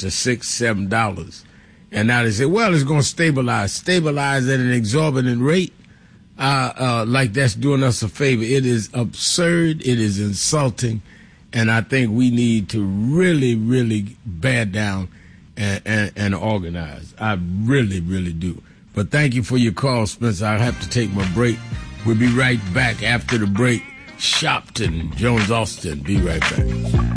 to $6-7. And now they say, well, it's going to stabilize at an exorbitant rate, like that's doing us a favor. It is absurd. It is insulting. And I think we need to really, really bear down and organize. I really, really do. But thank you for your call, Spencer. I'll have to take my break. We'll be right back after the break. Shopton, Jones Austin. Be right back.